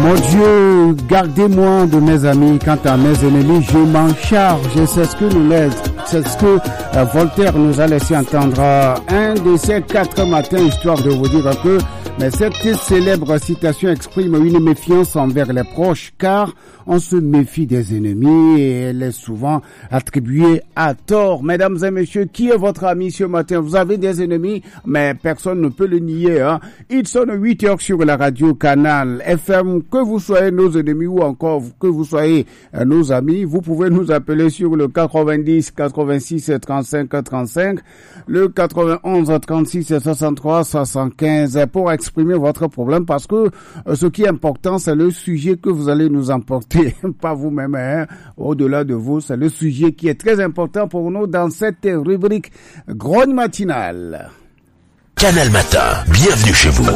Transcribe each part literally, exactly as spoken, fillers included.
Mon Dieu, gardez-moi de mes amis. Quant à mes ennemis, je m'en charge. C'est ce que nous laisse, c'est ce que euh, Voltaire nous a laissé entendre un de ces quatre matins, histoire de vous dire que mais cette célèbre citation exprime une méfiance envers les proches, car on se méfie des ennemis et elle est souvent attribuée à tort. Mesdames et messieurs, qui est votre ami ce matin? Vous avez des ennemis, mais personne ne peut le nier. Hein? Il sonne huit heures sur la radio Canal F M. Que vous soyez nos ennemis ou encore que vous soyez euh, nos amis, vous pouvez nous appeler sur le quatre-vingt-dix, quatre-vingt-six, trente-cinq, trente-cinq, le quatre-vingt-onze, trente-six, soixante-trois, soixante-quinze pour exprimer votre problème, parce que euh, ce qui est important, c'est le sujet que vous allez nous emporter. Pas vous-même, hein. Au-delà de vous, c'est le sujet qui est très important pour nous dans cette rubrique Grogne matinale. Canal Matin, bienvenue chez vous.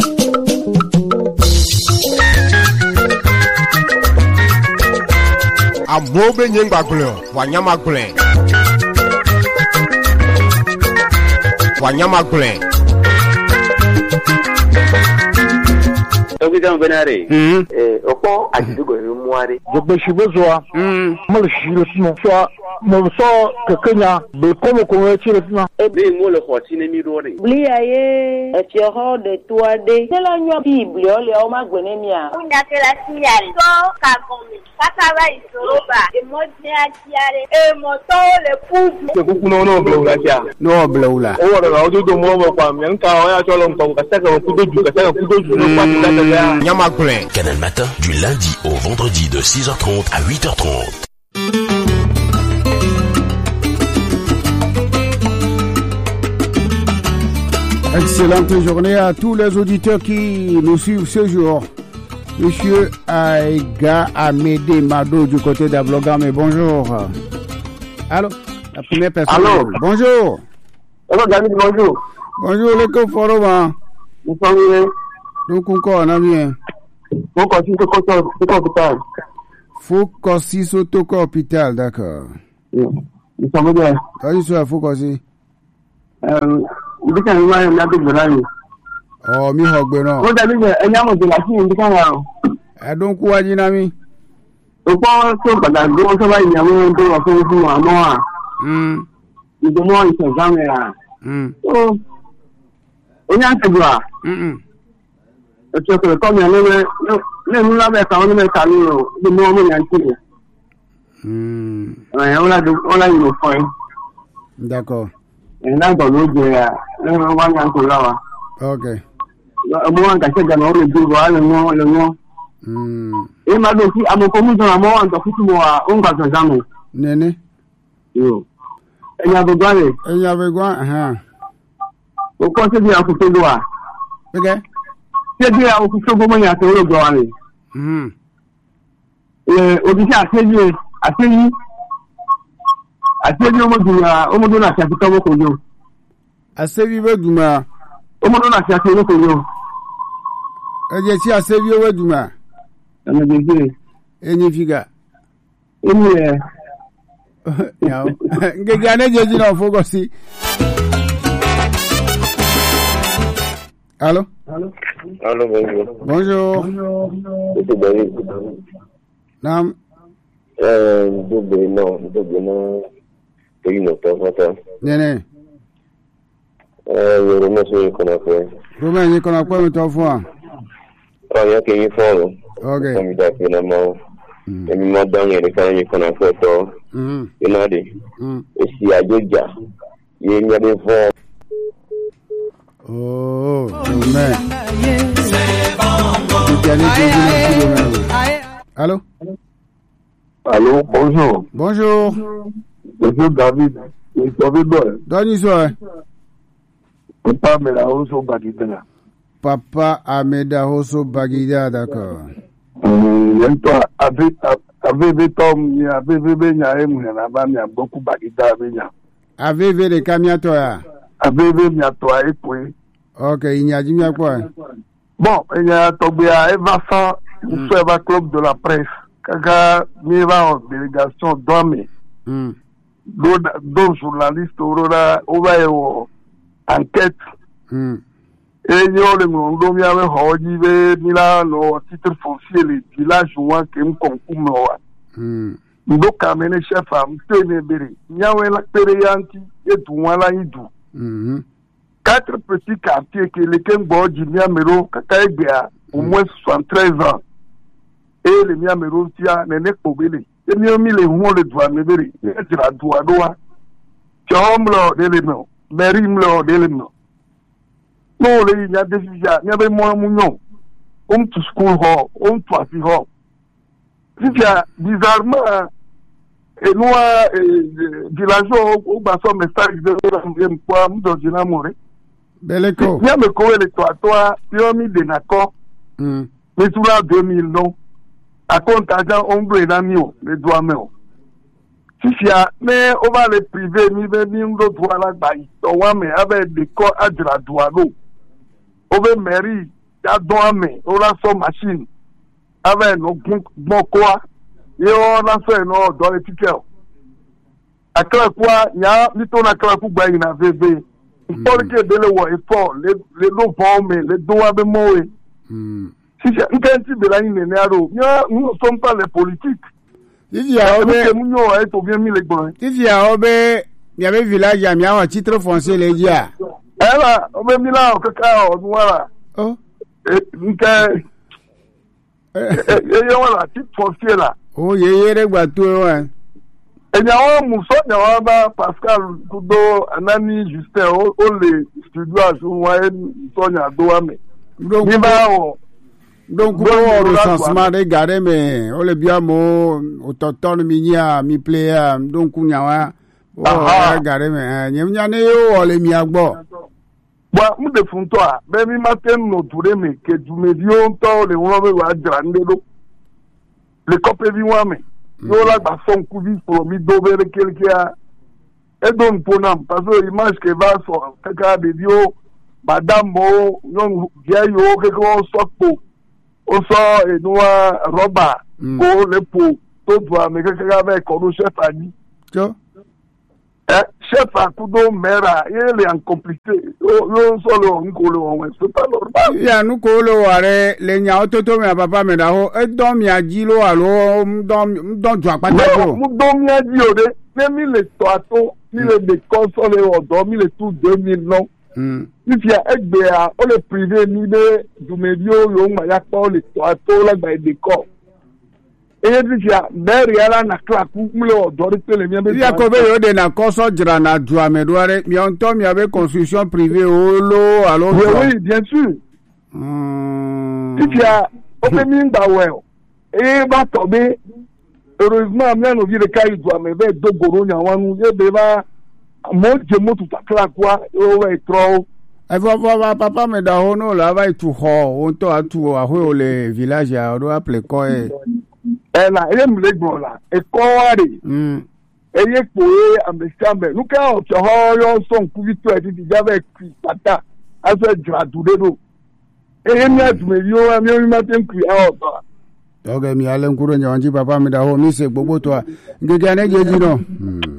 Amobe nyengbakulo, wanyamakule. Wanyamakule. Ogidan benare. Mm. Eh, oko ajidugo muare. Jogbe shibezoa. Mm. Mal shilo sino. So mo so kekenya be komo komo chilo sino. Ebe mo le khotine mi rore. Blia ye etiro de toi de. Tela nyo Bible ole o magbene mi a. Unda tela sinyale. So ka komi. Kaka ba isoroba. E mo ni atiare. E mo to le kubu. Ko kuno no blo la ja. No blaula. O wora la odo mo mo kwa mi nka o ya cholo nko ka saka ko kudoju ka saka kudoju no kwa ta ta. Wanyamakule. Canal Matin, du lundi au vendredi de six heures trente à huit heures trente. Excellente journée à tous les auditeurs qui nous suivent ce jour. Monsieur Aïga Amédé Mado du côté d'Ablogame, bonjour. Allô? La première personne. Allô? Bonjour. Allô, David, bonjour. Bonjour, le Koforoma. Nous sommes bien. Donc, encore, on a bien. Mon continue de côté de hôpital. Faut qu'aussi Sotoko hôpital, d'accord. Nous sommes bien. Quand il soit faut qu'aussi. Euh, il dit qu'il y a un peu de l'année. Oh, mi hogbe no. Ó dàbí pé ẹni àwọn òjò láti ìdí kan wà o. Ẹ̀dùn kú wájú náà mi. Ó pọ́ tó pàtàkì ó sọ́ba ìyàwó tó wà fún fún àmọ́ à. Ìdùnnú ìṣẹ̀dáwé à. Ó ó ní àtẹ̀jù à. Ètò ìkọ̀lẹ̀ kọ́ mi à lẹ́wẹ́ lẹ́nu lábẹ́ ẹ̀ka wọn ní mẹ́ta ní o. Ìdùnnú ọmọ ìyá ń tẹ̀lé. Ẹ̀yìn ó láyé lò fọ́ ẹ. D'accord. Ẹ̀yìn lágbọ̀ ló jẹ à lẹ́nu wá ní àǹkó láwa. Ok. Ọmọ wọn kà ṣẹ́gun àwọn olùdókòwò á lè mọ́ lè mọ́. Èyí máa dùn sí amọ̀kọ́mùsọ̀ àmọ́ wọn tó fún wa ó ń gbà sàn sáàmù. Nene. Ẹ̀yin àgbẹ̀gbọ́n rẹ̀. Ẹ̀yin àgbẹ̀gbọ́n. Ó kọ́ síbi àkùtò ló wà. Pẹ́kẹ́. Síbi àkùtò gbọ́mọ̀ yẹn àti olóògbé wa rẹ̀. Òbíṣẹ́ àṣẹ́yí àṣẹ́yí àṣẹ́yí ọmọdún náà ṣe àfikọ́ ọmọkòjò. Àṣẹ́yí bẹ́ẹ̀ dùnmọ́. Ọmọdún náà ṣe àṣẹ olókòwò. Ẹ̀jẹ̀ tí àṣẹ́bí owó dùnmà. Ẹ̀mẹ̀ gbèsè. Ẹ̀yin fìgà. Ẹ̀mí ẹ̀. Gẹ́gẹ́ anẹ́jẹ̀jì náà fọ́gọ́ sí. Allô? Allô, bonjour. Bonjour. C'est David. Nam. Euh, double non, double non. C'est une autre photo. Nene. Euh, je remercie qu'on a fait. Romain, il connaît quoi, mais toi, fois? Ah, il y a qui y font. Ok. Comme il a fait la main. Et moi, dans les cas, il qu'on a fait, toi. Il y en a des. Et si à Djoudja, il y a des fonds. Oh, Romain. Allô? Allô, bonjour. Bonjour. Monsieur David. David Boy. Donnez ça. Papa Ameda Hoso Bagida. Papa Ameda Hoso Bagida, d'accord. Euh, toi, avec avec Tom, il y a avec Benya et Mouna, il y a beaucoup Bagida Benya. Avec les camions, toi. Avec Benya, toi, et puis. Ok, il n'y a jamais quoi. Bon, il y a Tobia et Vincent, il fait un club de la presse. Kaka, il va en délégation d'hommes. D'autres journalistes, on va enquête. Et nous, les mondes, nous avons dit, nous titre foncier, les villages, nous avons concours. Nous avons amené chef à Mtenebere. Nous avons la Péréanti et Douala Idou. Quatre petits quartiers que les Kembo, Jimiamero, Kakaïbia, au moins soixante-treize ans. Et les Miamero, Tia, Nene Kobele. Et nous avons mis les roues de Douanebere. Et la Douadoa. Tu as un d'éléments. Merim le d'éléments. Non, il y a des gens, il y avait moins mignon. On to school hall, on to assis hall. Si tu as bizarrement, et nous, villageois, au bassin, message de l'homme, quoi, nous, dans une amour. Beleko. Il y a me courir les toits, toi, il y a mis des nacos. Mais tout là, deux mille, non. À compte d'argent, on veut l'ami, les doigts, mais. Si tu as, mais on va les priver, ni venir, nous, doigts là, bah, on va, mais avec des corps à de la douane. On veut mairie, il y a douane, on a son machine. Avec nos bons quoi, et on a fait nos dans les tickets. À quel point, il y a, il y a un clap pour gagner un V V. Il faut que de l'eau est fort, les deux pommes, les doigts de moé. Si c'est un petit de la ligne, nous ne sommes pas les politiques. Il y a, il y a, il y avait village, il y a un titre foncier, les gars. Eh là, on va Milan, au cacao, voilà. Oh. Et, et voilà, titre foncier là. Oh, il y a des bateaux, hein. Et il y a un mousson, il y a un Pascal Kudo, un ami Justin, on les studios à jouer, Sonia Douame. Donc, donc, on recensement de garder, mais on le bien mot, au tonton minia, mi player, donc, on y a, oh, garder, mais, il y a un yo, on les mis à bord. Bon, nous défendons toi, même matin, nous tournons, mais que tu me dis, on t'a, les gens vont dire, les copains vivent, yo la ba son kubi pour mi dober quelqu'un et donc pour nam parce que l'image que va sur quelqu'un de dio madame mo non vieillo que qu'on soit pour on sort et nous roba pour le pour tout doit mais quelqu'un avec comme chef a dit eh chef a kudo mera il est en complicité yo solo ngolo on c'est pas normal ya nous kolo ware le nya toto me papa me da ho e don mi ajilo alo don don jo apata ko mu don mi ajio de même les toato ni le de console o do mi le tout deux mille non if ya egbe a o le privé ni de du medio yo ma ya pa o le toato la gba de ko e di ya meri ala na klaku mi o do ri tele mi be ya ko be yo de na koso jira na du amedoare mi on to mi ave construction privée o lo alo oui oui bien sûr hmm if ya o be mi ngba well e ba to be heureusement mi no vi le kai du ame be dogoro nya wanu ye be ba mo je mo tu takla kwa o we tro e fo fo papa me da ho no la va tu ho on to atu a ho le village a do apple ko e e la e mi le gbon la e ko wa re mm e ye po e ambesambe nu ka o cho ho yo so nku bi to e ti jave kri pata aso jadu de do e mi atu me yo mi o mi ma ten kri a o to okay mi ale nkuro nyanji papa me da ho mi se gbogbo to a ngege ane geji no mm